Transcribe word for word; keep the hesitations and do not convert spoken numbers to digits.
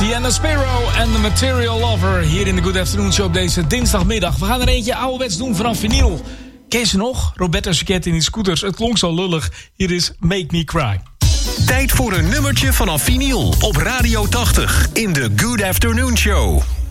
Sienna Sparrow en The Material Lover hier in de Good Afternoon Show op deze dinsdagmiddag. We gaan er eentje ouderwets doen vanaf vinyl. Ken je ze nog? Roberto Sacchetti in die scooters. Het klonk zo lullig. Hier is Make Me Cry. Tijd voor een nummertje vanaf vinyl op Radio tachtig in de Good Afternoon Show.